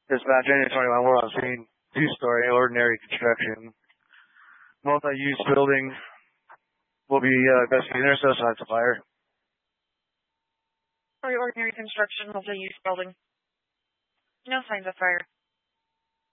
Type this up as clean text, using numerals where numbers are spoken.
Dispatch Engine 21, we're on scene. Two-story, ordinary construction. Multi-use building. Will be investigating. There's no signs of fire. Ordinary construction, multi-use building. No signs of fire.